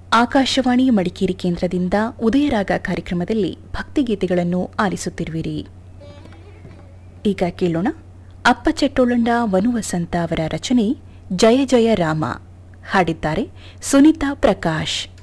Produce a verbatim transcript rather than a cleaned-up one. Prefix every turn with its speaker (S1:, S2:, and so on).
S1: ಆಕಾಶವಾಣಿ ಮಡಿಕೇರಿ ಕೇಂದ್ರದಿಂದ ಉದಯರಾಗ ಕಾರ್ಯಕ್ರಮದಲ್ಲಿ ಭಕ್ತಿಗೀತೆಗಳನ್ನು ಆಲಿಸುತ್ತಿರುವಿರಿ. ಈಗ ಕೇಳೋಣ ಅಪ್ಪ ಚೆಟ್ಟೋಳಂಡ ವನುವಸಂತ ಅವರ ರಚನೆ ಜಯ ಜಯ ರಾಮ. ಹಾಡಿದ್ದಾರೆ ಸುನೀತಾ ಪ್ರಕಾಶ್.